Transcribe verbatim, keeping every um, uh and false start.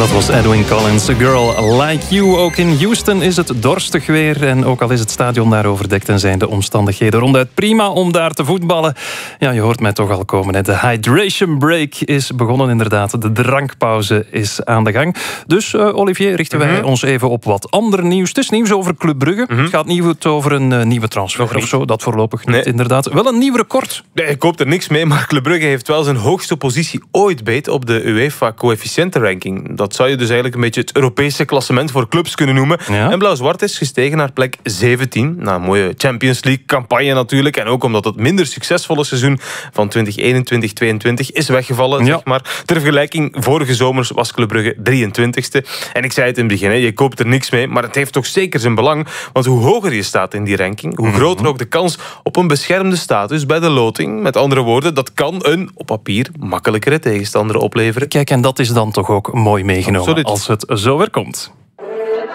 Dat was Edwin Collins, A Girl Like You. Ook in Houston is het dorstig weer. En ook al is het stadion daar overdekt en zijn de omstandigheden ronduit prima om daar te voetballen. Ja, je hoort mij toch al komen. Hè. De hydration break is begonnen inderdaad. De drankpauze is aan de gang. Dus uh, Olivier, richten wij mm-hmm. ons even op wat ander nieuws. Het is nieuws over Club Brugge. Mm-hmm. Het gaat niet over een uh, nieuwe transfer of zo. Dat voorlopig niet, nee. inderdaad. Wel een nieuw record. Nee, ik hoop er niks mee, maar Club Brugge heeft wel zijn hoogste positie ooit beet op de UEFA coëfficiëntenranking. Dat zou je dus eigenlijk een beetje het Europese klassement voor clubs kunnen noemen. Ja. En Blauw-Zwart is gestegen naar plek zeventien. Nou, een mooie Champions League campagne natuurlijk. En ook omdat het minder succesvolle seizoen van twintig eenentwintig tweeëntwintig is weggevallen. Ja. Zeg maar. Ter vergelijking, vorige zomers was Club Brugge drieëntwintigste. En ik zei het in het begin, hè, je koopt er niks mee, maar het heeft toch zeker zijn belang. Want hoe hoger je staat in die ranking, hoe groter mm-hmm. ook de kans op een beschermde status bij de loting. Met andere woorden, dat kan een, op papier, makkelijkere tegenstander opleveren. Kijk, en dat is dan toch ook mooi meegenomen. Absoluut. Als het zover komt.